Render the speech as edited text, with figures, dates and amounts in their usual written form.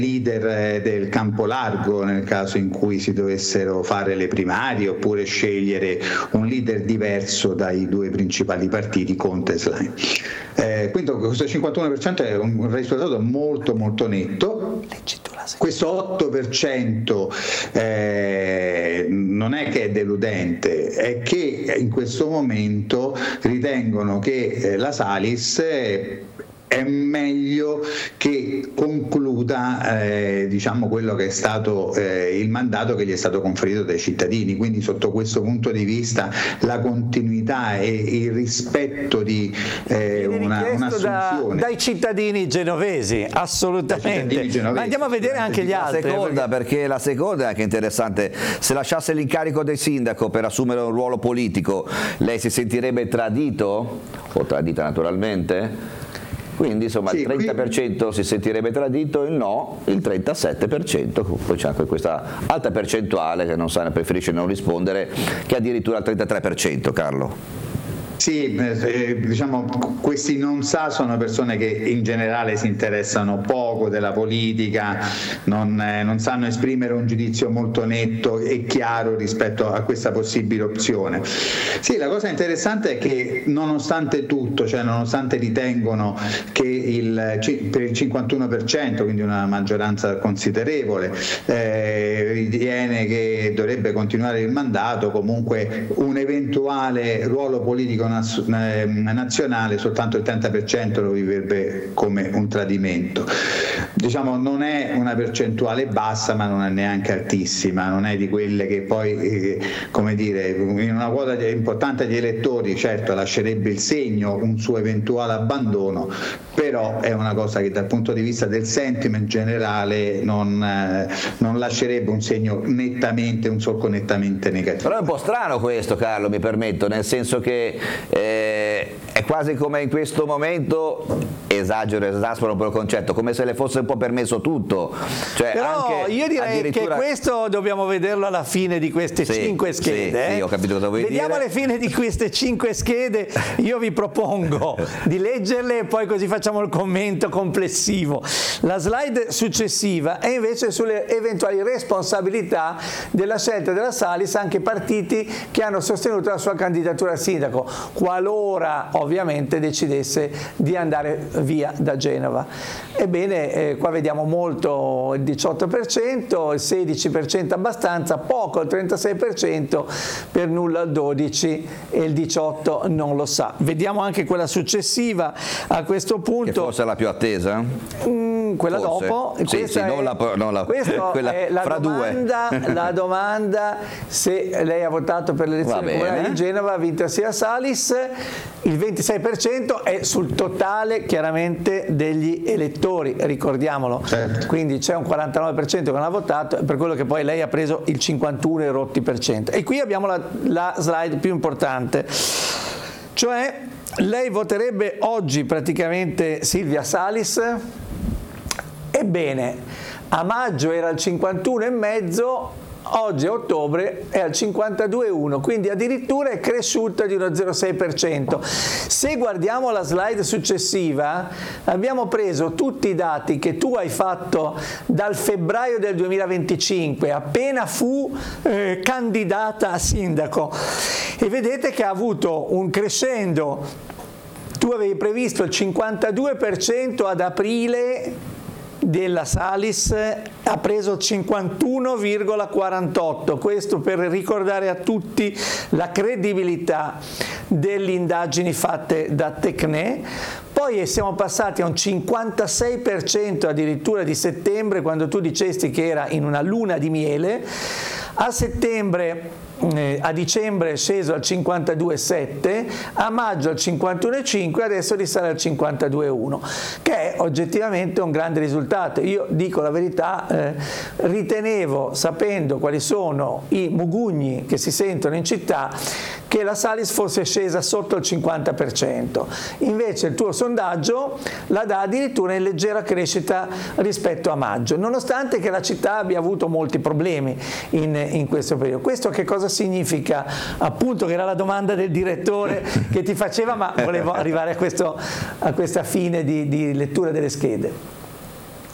leader del campo largo nel caso in cui si dovessero fare le primarie oppure scegliere un leader diverso dai due principali partiti, Conte e Schlein. Quindi questo 51% è un risultato molto molto netto. Questo 8% non è che è deludente, è che in questo momento ritengono che la Salis è meglio che concluda diciamo quello che è stato il mandato che gli è stato conferito dai cittadini, quindi sotto questo punto di vista la continuità e il rispetto di un'assunzione dai cittadini genovesi, assolutamente. Ma andiamo a vedere anche gli altri. Perché la seconda è anche interessante: se lasciasse l'incarico del sindaco per assumere un ruolo politico, lei si sentirebbe tradito o tradita naturalmente? Quindi insomma sì, il 30% si sentirebbe tradito, il no, il 37%, poi c'è anche questa alta percentuale che preferisce non rispondere, che addirittura il 33%, Carlo. Sì, diciamo questi non sa sono persone che in generale si interessano poco della politica, non sanno esprimere un giudizio molto netto e chiaro rispetto a questa possibile opzione. Sì, la cosa interessante è che nonostante tutto, cioè nonostante ritengono che per il 51%, quindi una maggioranza considerevole, ritiene che dovrebbe continuare il mandato, comunque un eventuale ruolo politico nazionale soltanto il 30% lo viverebbe come un tradimento. Diciamo non è una percentuale bassa, ma non è neanche altissima, non è di quelle che poi come dire, in una quota importante di elettori certo lascerebbe il segno un suo eventuale abbandono, però è una cosa che dal punto di vista del sentiment generale non lascerebbe un segno nettamente, un solco nettamente negativo. Però è un po' strano questo, Carlo, mi permetto, nel senso che è quasi come in questo momento, esaspero un po' il concetto, come se le fosse un po' permesso tutto. Cioè, però anche io direi che questo dobbiamo vederlo alla fine di queste 5 schede. Sì, ho capito cosa vuoi Vediamo dire. alle fine di queste 5 schede, io vi propongo di leggerle e poi così facciamo il commento complessivo. La slide successiva è invece sulle eventuali responsabilità della scelta della Salis anche partiti che hanno sostenuto la sua candidatura a sindaco, qualora ovviamente decidesse di andare via da Genova. Ebbene, qua vediamo molto il 18%, il 16% abbastanza, poco il 36%, per nulla il 12% e il 18% non lo sa. Vediamo anche quella successiva a questo punto. Che forse è la più attesa? Quella forse. Dopo, sì, questa quella è la fra domanda, due. La domanda se lei ha votato per l'elezione comunale di Genova, ha vinto sia Salis, il 26% è sul totale chiaramente degli elettori, ricordiamolo, certo. Quindi c'è un 49% che non ha votato, per quello che poi lei ha preso il 51 e rotti per cento. E qui abbiamo la slide più importante, cioè lei voterebbe oggi praticamente Silvia Salis. Ebbene, a maggio era al 51,5%, oggi a ottobre è al 52,1%, quindi addirittura è cresciuta di uno 0,6%. Se guardiamo la slide successiva, abbiamo preso tutti i dati che tu hai fatto dal febbraio del 2025, appena fu candidata a sindaco, e vedete che ha avuto un crescendo. Tu avevi previsto il 52% ad aprile della Salis, ha preso 51,48%, questo per ricordare a tutti la credibilità delle indagini fatte da Tecne. Poi siamo passati a un 56% addirittura di settembre, quando tu dicesti che era in una luna di miele. A dicembre è sceso al 52,7%, a maggio al 51,5%, adesso risale al 52,1%, che è oggettivamente un grande risultato. Io dico la verità, ritenevo, sapendo quali sono i mugugni che si sentono in città, che la Salis fosse scesa sotto il 50%. Invece il tuo sondaggio la dà addirittura in leggera crescita rispetto a maggio, nonostante che la città abbia avuto molti problemi in questo periodo. Questo che cosa significa? Appunto, che era la domanda del direttore che ti faceva, ma volevo arrivare a questa fine di lettura delle schede.